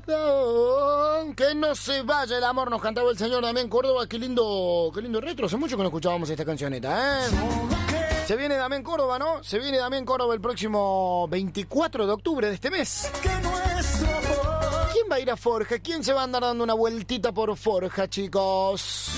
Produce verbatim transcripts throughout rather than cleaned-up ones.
corazón, que no se vaya el amor, nos cantaba el señor Damián Córdoba. Qué lindo, qué lindo retro, hace mucho que no escuchábamos esta cancioneta, ¿eh? Se viene Damián Córdoba, ¿no? Se viene Damián Córdoba el próximo veinticuatro de octubre de este mes. ¿Quién va a ir a Forja? ¿Quién se va a andar dando una vueltita por Forja, chicos?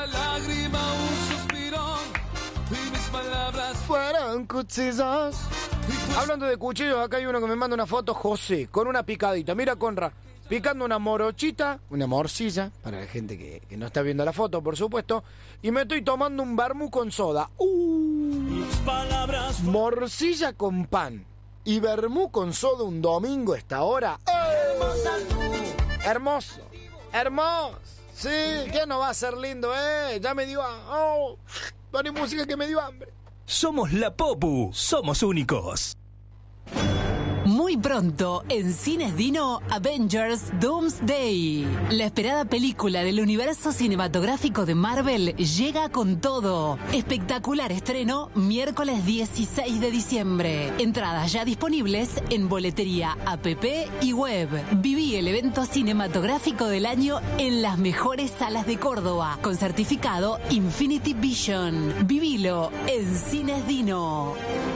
Fueron cuchillos. Hablando de cuchillos, acá hay uno que me manda una foto, José, con una picadita. Mira, Conra, picando una morochita, una morcilla, para la gente que, que no está viendo la foto, por supuesto. Y me estoy tomando un vermú con soda. ¡Uh! Morcilla con pan y vermú con soda un domingo a esta hora. ¡Eh! Hermoso, hermoso. Sí, ¿qué no va a ser lindo, eh? Ya me dio... Oh, poné música que me dio hambre. Somos la Popu, somos únicos. Muy pronto, en Cines Dino, Avengers Doomsday. La esperada película del universo cinematográfico de Marvel llega con todo. Espectacular estreno, miércoles dieciséis de diciembre. Entradas ya disponibles en boletería, app y web. Viví el evento cinematográfico del año en las mejores salas de Córdoba, con certificado Infinity Vision. Vivilo en Cines Dino.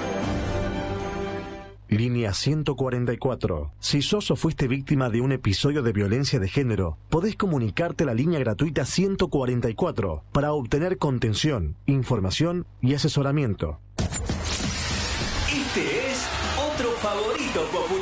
Línea ciento cuarenta y cuatro. Si sos o fuiste víctima de un episodio de violencia de género, podés comunicarte a la línea gratuita ciento cuarenta y cuatro para obtener contención, información y asesoramiento. Este es otro favorito popular.